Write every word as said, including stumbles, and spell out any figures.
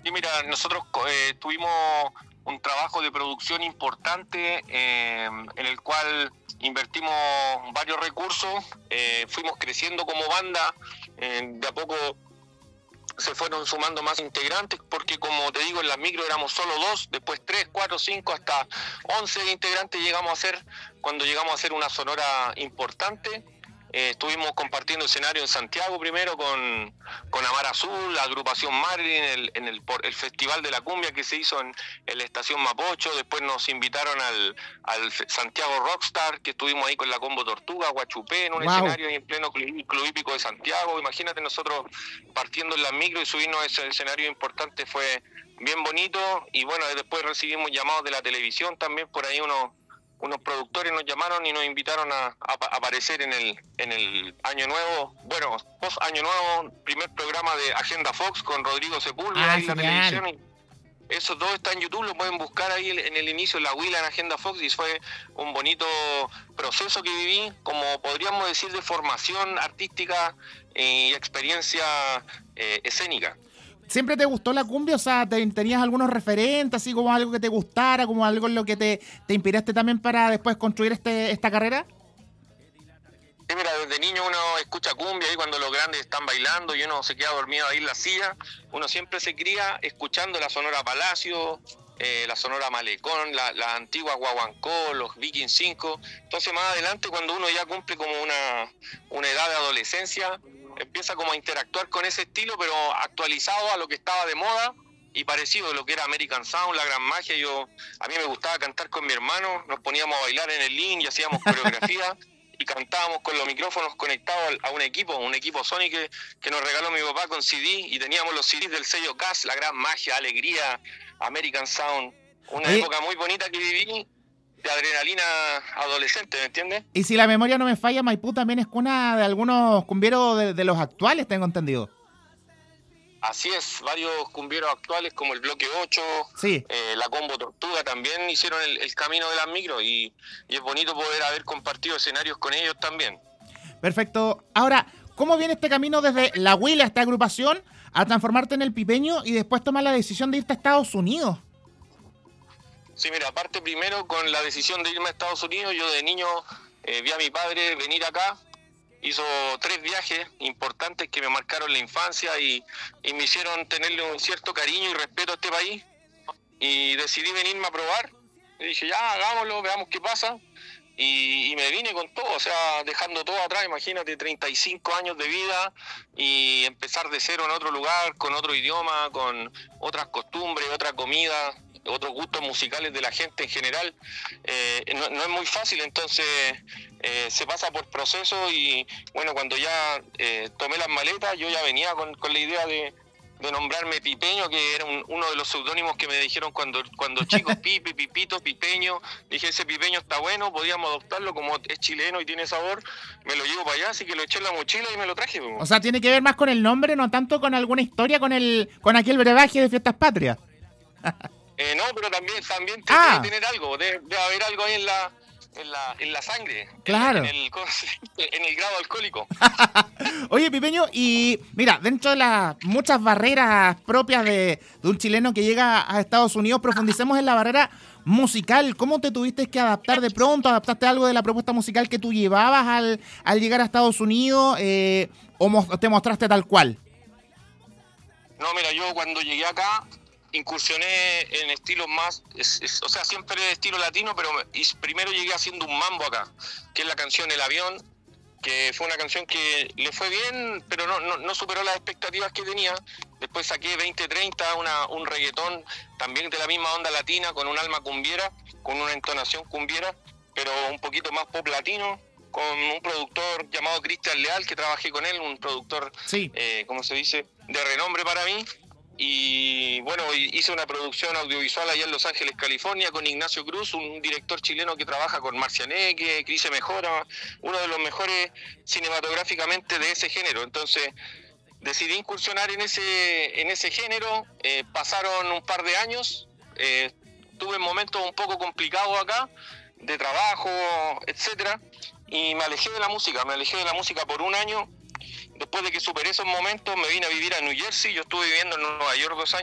Sí, mira, nosotros eh, tuvimos un trabajo de producción importante eh, en el cual invertimos varios recursos, eh, fuimos creciendo como banda, eh, de a poco se fueron sumando más integrantes, porque como te digo, en las micro éramos solo dos, después tres, cuatro, cinco, hasta once integrantes llegamos a ser, cuando llegamos a ser una sonora importante. Eh, estuvimos compartiendo escenario en Santiago primero con, con Amar Azul, la agrupación Marilyn, en el, en el, por el Festival de la Cumbia que se hizo en, en la estación Mapocho. Después nos invitaron al, al Santiago Rockstar, que estuvimos ahí con la Combo Tortuga, Guachupé, en un wow. escenario ahí en pleno club, club hípico de Santiago. Imagínate nosotros partiendo en las micro y subirnos a ese escenario importante, fue bien bonito. Y bueno, después recibimos llamados de la televisión también, por ahí unos unos productores nos llamaron y nos invitaron a, a, a aparecer en el en el Año Nuevo, bueno, post Año Nuevo, primer programa de Agenda Fox con Rodrigo Sepúlveda ah, en la televisión. Y esos dos están en YouTube, lo pueden buscar ahí en el inicio, la Huila en Agenda Fox, y fue un bonito proceso que viví, como podríamos decir, de formación artística y experiencia eh, escénica. ¿Siempre te gustó la cumbia? O sea, ¿te, ¿tenías algunos referentes, así como algo que te gustara, como algo en lo que te, te inspiraste también para después construir este esta carrera? Sí, mira, desde niño uno escucha cumbia y cuando los grandes están bailando y uno se queda dormido ahí en la silla, uno siempre se cría escuchando la Sonora Palacio, eh, la Sonora Malecón, la, la antigua Guaguancó, los Viking cinco. Entonces más adelante, cuando uno ya cumple como una, una edad de adolescencia, empieza como a interactuar con ese estilo, pero actualizado a lo que estaba de moda y parecido a lo que era American Sound, La Gran Magia. Yo, a mí me gustaba cantar con mi hermano, nos poníamos a bailar en el link y hacíamos coreografía y cantábamos con los micrófonos conectados a un equipo, un equipo Sony que, que nos regaló mi papá con C D, y teníamos los C Ds del sello Cass, La Gran Magia, Alegría, American Sound, una Oye. época muy bonita que viví, de adrenalina adolescente, ¿me entiendes? Y si la memoria no me falla, Maipú también es cuna de algunos cumbieros de, de los actuales, tengo entendido. Así es, varios cumbieros actuales como el Bloque ocho, sí. eh, la Combo Tortuga también hicieron el, el camino de las micros, y, y es bonito poder haber compartido escenarios con ellos también. Perfecto. Ahora, ¿cómo viene este camino desde la Huila, esta agrupación, a transformarte en el Pipeño y después tomar la decisión de irte a Estados Unidos? Sí, mira, aparte primero con la decisión de irme a Estados Unidos, yo de niño eh, vi a mi padre venir acá, hizo tres viajes importantes que me marcaron la infancia y, y me hicieron tenerle un cierto cariño y respeto a este país, y decidí venirme a probar, y dije ya, hagámoslo, veamos qué pasa, y, y me vine con todo, o sea, dejando todo atrás, imagínate, treinta y cinco años de vida y empezar de cero en otro lugar, con otro idioma, con otras costumbres, otra comida, otros gustos musicales de la gente en general. eh, no, no es muy fácil, entonces eh, se pasa por proceso, y bueno, cuando ya eh, tomé las maletas, yo ya venía con, con la idea de, de nombrarme Pipeño, que era un, uno de los seudónimos que me dijeron cuando cuando chicos, Pipe, Pipito, Pipeño. Dije, ese Pipeño está bueno, podíamos adoptarlo, como es chileno y tiene sabor, me lo llevo para allá, así que lo eché en la mochila y me lo traje. Como. O sea, tiene que ver más con el nombre, no tanto con alguna historia, con el con aquel brebaje de Fiestas Patrias. Eh, no, pero también también ah. debe tener algo, debe, debe haber algo ahí en la en la en la sangre, claro, en, en, el, en el grado alcohólico. Oye, Pipeño, y mira, dentro de las muchas barreras propias de, de un chileno que llega a Estados Unidos, profundicemos en la barrera musical. ¿Cómo te tuviste que adaptar de pronto? ¿Adaptaste algo de la propuesta musical que tú llevabas al, al llegar a Estados Unidos? Eh, ¿O te mostraste tal cual? No, mira, yo cuando llegué acá incursioné en estilos más, es, es, o sea, siempre de estilo latino, pero primero llegué haciendo un mambo acá, que es la canción El Avión, que fue una canción que le fue bien, pero no, no, no superó las expectativas que tenía. Después saqué veinte treinta, una, un reggaetón también de la misma onda latina, con un alma cumbiera, con una entonación cumbiera, pero un poquito más pop latino, con un productor llamado Cristian Leal, que trabajé con él, un productor, sí. eh, ¿cómo se dice?, de renombre para mí. Y bueno, hice una producción audiovisual allá en Los Ángeles, California, con Ignacio Cruz, un director chileno que trabaja con Marcianeque, Crise Mejora, uno de los mejores cinematográficamente de ese género. Entonces decidí incursionar en ese en ese género. Eh, pasaron un par de años, eh, tuve momentos un poco complicados acá, de trabajo, etcétera, y me alejé de la música, me alejé de la música por un año. Después de que superé esos momentos, me vine a vivir a New Jersey. Yo estuve viviendo en Nueva York dos años.